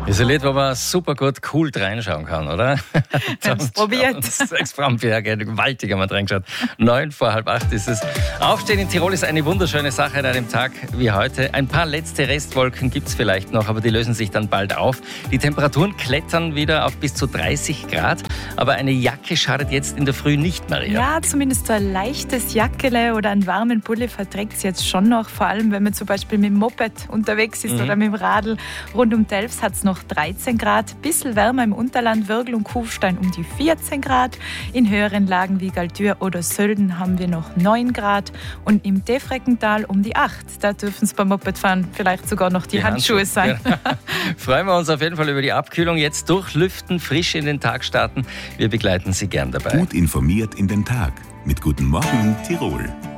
Ist ein Lied, wo man super gut cool reinschauen kann, oder? Probiert. 6 Frauen für gewaltig haben wir reingeschaut. 9 vor halb 8 ist es. Aufstehen in Tirol ist eine wunderschöne Sache an einem Tag wie heute. Ein paar letzte Restwolken gibt es vielleicht noch, aber die lösen sich dann bald auf. Die Temperaturen klettern wieder auf bis zu 30 Grad. Aber eine Jacke schadet jetzt in der Früh nicht, Maria. Ja, zumindest so ein leichtes Jackele oder einen warmen Pulli verträgt es jetzt schon noch. Vor allem, wenn man zum Beispiel mit dem Moped unterwegs ist oder mit dem Radl. Rund um Delfs hat es noch 13 Grad. Bisschen wärmer im Unterland, Würgl und Kufstein um die 14 Grad. In höheren Lagen wie Galtür oder Sölden haben wir noch 9 Grad. Und im Defreckental um die 8. Da dürfen es beim Mopedfahren vielleicht sogar noch die Handschuhe sein. Ja. Freuen wir uns auf jeden Fall über die Abkühlung. Jetzt durchlüften, frisch in den Tag starten. Wir begleiten Sie gern dabei. Gut informiert in den Tag mit Guten Morgen Tirol.